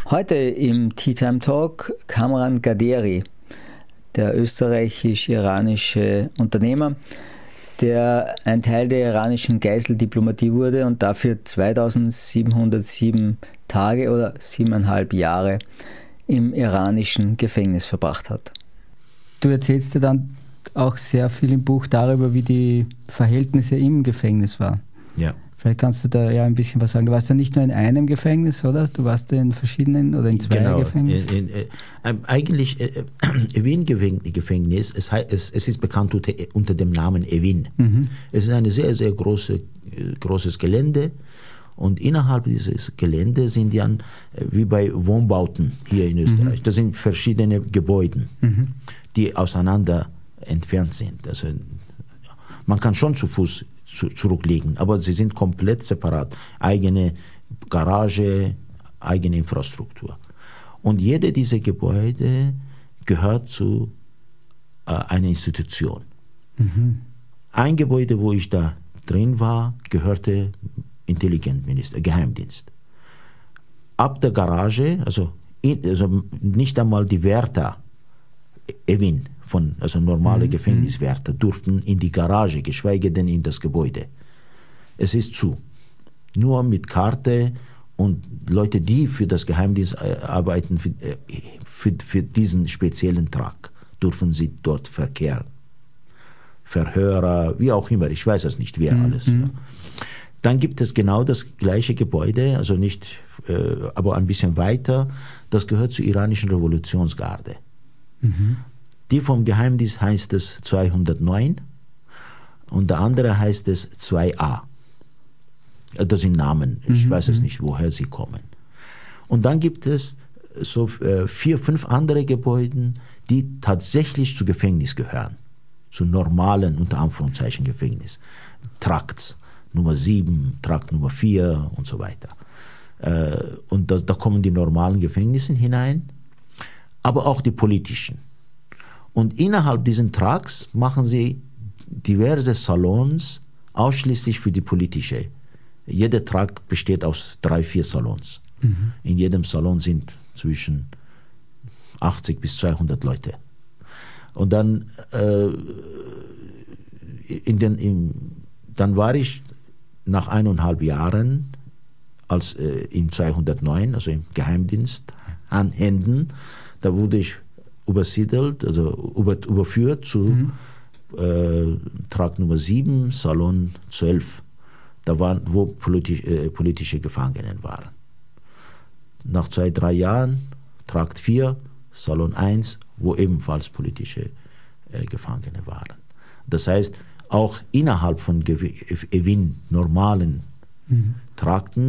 Heute im Tea Time Talk Kamran Gaderi, der österreichisch-iranische Unternehmer, der ein Teil der iranischen Geiseldiplomatie wurde und dafür 2707 Tage oder 7,5 Jahre im iranischen Gefängnis verbracht hat. Du erzählst dir dann auch sehr viel im Buch darüber, wie die Verhältnisse im Gefängnis waren. Ja. Vielleicht kannst du da ja ein bisschen was sagen. Du warst ja nicht nur in einem Gefängnis, oder? Du warst in verschiedenen oder in zwei Gefängnissen? Eigentlich Evin-Gefängnis, es ist bekannt unter dem Namen Evin. Mhm. Es ist ein sehr, sehr großes Gelände und innerhalb dieses Geländes sind ja wie bei Wohnbauten hier in Österreich. Das sind verschiedene Gebäude, die auseinander entfernt sind. Also man kann schon zu Fuß zurücklegen, aber sie sind komplett separat. Eigene Garage, eigene Infrastruktur. Und jede dieser Gebäude gehört zu einer Institution. Mhm. Ein Gebäude, wo ich da drin war, gehörte Intelligenzminister, Geheimdienst. Ab der Garage, also nicht einmal die Wärter, Evin, also normale Gefängniswärter, durften in die Garage, geschweige denn in das Gebäude. Es ist zu. Nur mit Karte und Leute, die für das Geheimdienst arbeiten, für diesen speziellen Trakt, dürfen sie dort verkehren. Verhörer, wie auch immer, ich weiß es nicht, wer alles. Ja. Dann gibt es genau das gleiche Gebäude, also nicht, aber ein bisschen weiter, das gehört zur iranischen Revolutionsgarde. Die vom Geheimdienst heißt es 209 und der andere heißt es 2a. Das sind Namen, ich weiß es nicht, woher sie kommen. Und dann gibt es so 4, 5 andere Gebäude, die tatsächlich zu Gefängnis gehören. Zu normalen, unter Anführungszeichen, Gefängnis. Trakts Nummer 7, Trakt Nummer 4 und so weiter. Und da kommen die normalen Gefängnisse hinein, aber auch die politischen. Und innerhalb diesen Trakts machen sie diverse Salons ausschließlich für die politische. Jeder Trakt besteht aus 3, 4 Salons. In jedem Salon sind zwischen 80 bis 200 Leute. Und dann, dann war ich nach 1,5 Jahren in 209, also im Geheimdienst, an Händen, da wurde ich übersiedelt, also überführt zu Trakt Nummer 7, Salon 12, da waren, wo politische Gefangene waren. Nach 2, 3 Jahren, Trakt 4, Salon 1, wo ebenfalls politische Gefangene waren. Das heißt, auch innerhalb von Evin normalen Trakten